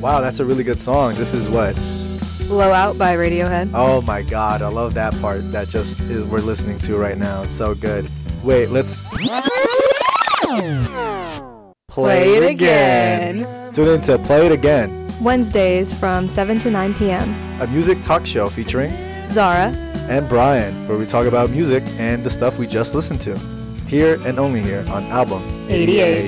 Wow, that's a really good song. This is what? Blowout by Radiohead. Oh my god, I love that part that just is we're listening to right now. It's so good. Wait, let's Play it again. Tune in to Play It Again, Wednesdays from 7 to 9 p.m. a music talk show featuring Zara. and Brian, where we talk about music and the stuff we just listened to. Here and only here on Album 88.